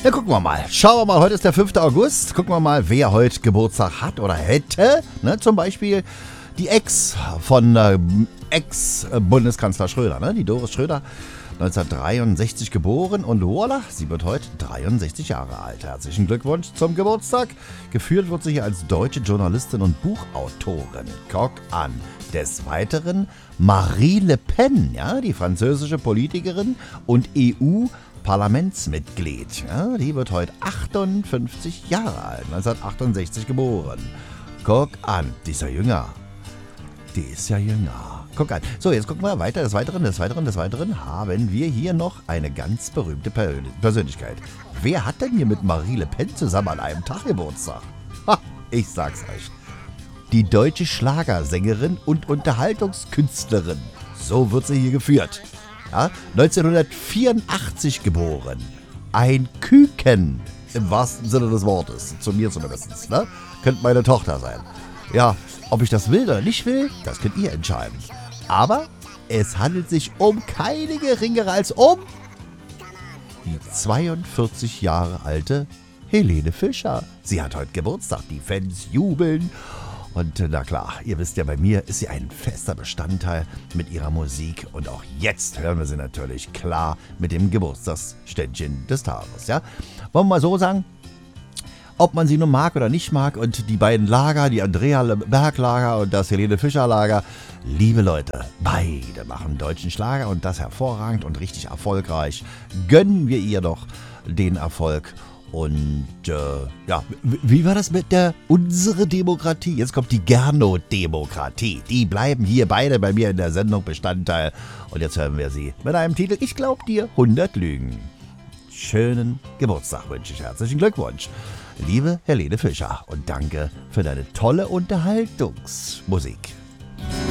Ja, gucken wir mal. Schauen wir mal, heute ist der 5. August. Gucken wir mal, wer heute Geburtstag hat oder hätte. Ne, zum Beispiel die Ex von Ex-Bundeskanzler Schröder, ne? Die Doris Schröder, 1963 geboren und voilà, sie wird heute 63 Jahre alt. Herzlichen Glückwunsch zum Geburtstag. Geführt wird sie hier als deutsche Journalistin und Buchautorin. Guck an. Des Weiteren Marie Le Pen, ja, die französische Politikerin und EU-Parlamentsmitglied. Ja, die wird heute 58 Jahre alt, 1968 geboren. Guck an, die ist ja jünger. Die ist ja jünger. Guck an. So, jetzt gucken wir weiter. Des Weiteren haben wir hier noch eine ganz berühmte Persönlichkeit. Wer hat denn hier mit Marie Le Pen zusammen an einem Tag Geburtstag? Ha, ich sag's euch. Die deutsche Schlagersängerin und Unterhaltungskünstlerin. So wird sie hier geführt. Ja, 1984 geboren. Ein Küken. Im wahrsten Sinne des Wortes. Zu mir zumindest. Ne? Könnte meine Tochter sein. Ja, ob ich das will oder nicht will, das könnt ihr entscheiden. Aber es handelt sich um keine geringere als um die 42 Jahre alte Helene Fischer. Sie hat heute Geburtstag, die Fans jubeln. Und na klar, ihr wisst ja, bei mir ist sie ein fester Bestandteil mit ihrer Musik. Und auch jetzt hören wir sie natürlich klar mit dem Geburtstagsständchen des Tages. Ja? Wollen wir mal so sagen? Ob man sie nun mag oder nicht mag und die beiden Lager, die Andrea Berg Lager und das Helene Fischer Lager, liebe Leute, beide machen deutschen Schlager und das hervorragend und richtig erfolgreich. Gönnen wir ihr doch den Erfolg. Und ja, wie war das mit der unsere Demokratie? Jetzt kommt die Gernot-Demokratie. Die bleiben hier beide bei mir in der Sendung Bestandteil. Und jetzt hören wir sie mit einem Titel, ich glaub dir, 100 Lügen. Schönen Geburtstag wünsche ich, herzlichen Glückwunsch. Liebe Helene Fischer und danke für deine tolle Unterhaltungsmusik.